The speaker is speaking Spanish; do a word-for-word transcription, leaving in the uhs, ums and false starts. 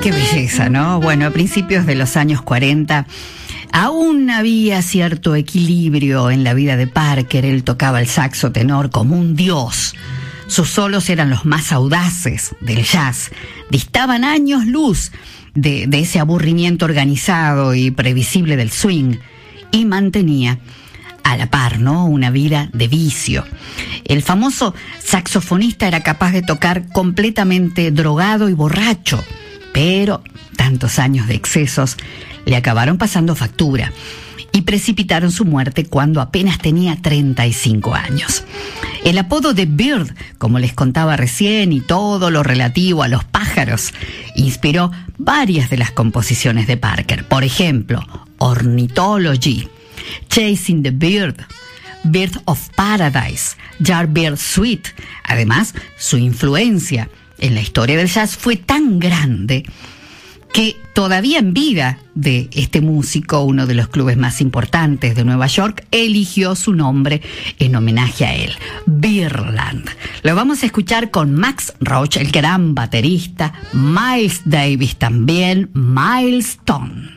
qué belleza, ¿no? Bueno, a principios de los años cuarenta aún había cierto equilibrio en la vida de Parker. Él tocaba el saxo tenor como un dios. Sus solos eran los más audaces del jazz. Distaban años luz de, de ese aburrimiento organizado y previsible del swing. Y mantenía a la par, ¿no?, una vida de vicio. El famoso saxofonista era capaz de tocar completamente drogado y borracho, pero tantos años de excesos le acabaron pasando factura y precipitaron su muerte cuando apenas tenía treinta y cinco años. El apodo de Bird, como les contaba recién, y todo lo relativo a los pájaros, inspiró varias de las composiciones de Parker. Por ejemplo, Ornithology, Chasing the Bird, Bird of Paradise, Yardbird Suite. Además, su influencia en la historia del jazz fue tan grande que todavía en vida de este músico, uno de los clubes más importantes de Nueva York eligió su nombre en homenaje a él, Birdland. Lo vamos a escuchar con Max Roach, el gran baterista, Miles Davis también, Milestone.